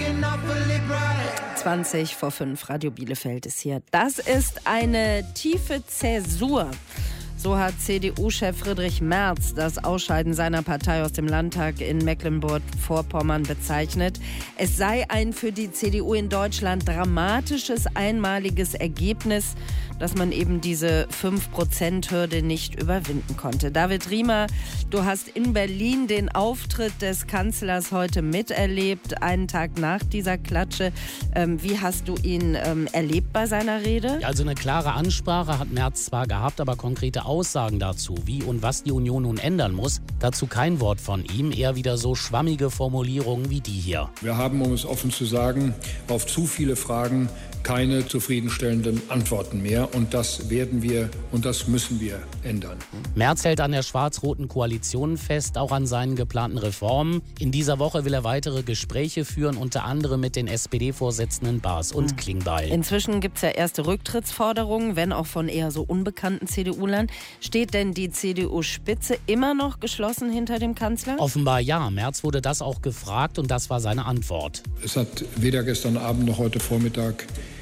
20 vor 5, Radio Bielefeld ist hier. Das ist eine tiefe Zäsur. So hat CDU-Chef Friedrich Merz das Ausscheiden seiner Partei aus dem Landtag in Mecklenburg-Vorpommern bezeichnet. Es sei ein für die CDU in Deutschland dramatisches, einmaliges Ergebnis, dass man eben diese 5%-Hürde nicht überwinden konnte. David Riemer, du hast in Berlin den Auftritt des Kanzlers heute miterlebt, einen Tag nach dieser Klatsche. Wie hast du ihn erlebt bei seiner Rede? Also eine klare Ansprache hat Merz zwar gehabt, aber konkrete Aussagen dazu, wie und was die Union nun ändern muss, dazu kein Wort von ihm, eher wieder so schwammige Formulierungen wie die hier. Wir haben, um es offen zu sagen, auf zu viele Fragen keine zufriedenstellenden Antworten mehr. Und das werden wir und das müssen wir ändern. Merz hält an der schwarz-roten Koalition fest, auch an seinen geplanten Reformen. In dieser Woche will er weitere Gespräche führen, unter anderem mit den SPD-Vorsitzenden Baas und Klingbeil. Inzwischen gibt es ja erste Rücktrittsforderungen, wenn auch von eher so unbekannten CDU-Lern. Steht denn die CDU-Spitze immer noch geschlossen hinter dem Kanzler? Offenbar ja. Merz wurde das auch gefragt und das war seine Antwort. Es hat weder gestern Abend noch heute Vormittag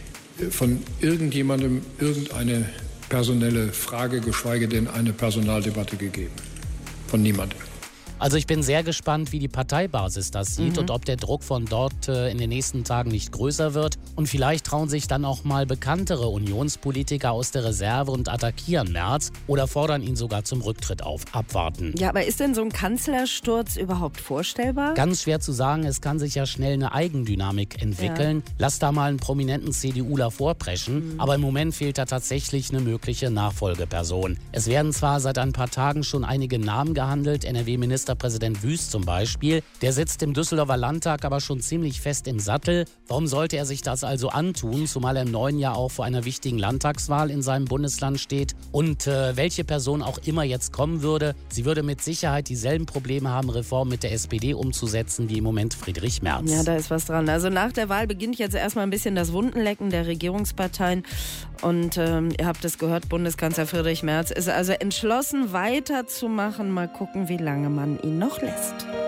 von irgendjemandem irgendeine personelle Frage, geschweige denn eine Personaldebatte gegeben. Von niemandem. Also ich bin sehr gespannt, wie die Parteibasis das sieht und ob der Druck von dort in den nächsten Tagen nicht größer wird. Und vielleicht trauen sich dann auch mal bekanntere Unionspolitiker aus der Reserve und attackieren Merz oder fordern ihn sogar zum Rücktritt auf. Abwarten. Ja, aber ist denn so ein Kanzlersturz überhaupt vorstellbar? Ganz schwer zu sagen, es kann sich ja schnell eine Eigendynamik entwickeln. Ja. Lass da mal einen prominenten CDUler vorpreschen, aber im Moment fehlt da tatsächlich eine mögliche Nachfolgeperson. Es werden zwar seit ein paar Tagen schon einige Namen gehandelt, NRW-Ministerpräsident Wüst zum Beispiel, der sitzt im Düsseldorfer Landtag aber schon ziemlich fest im Sattel. Warum sollte er sich das also antun, zumal er im neuen Jahr auch vor einer wichtigen Landtagswahl in seinem Bundesland steht? Und welche Person auch immer jetzt kommen würde, sie würde mit Sicherheit dieselben Probleme haben, Reformen mit der SPD umzusetzen, wie im Moment Friedrich Merz. Ja, da ist was dran. Also nach der Wahl beginnt jetzt erstmal ein bisschen das Wundenlecken der Regierungsparteien. Und ihr habt es gehört, Bundeskanzler Friedrich Merz ist also entschlossen weiterzumachen. Mal gucken, wie lange man ihn noch lässt.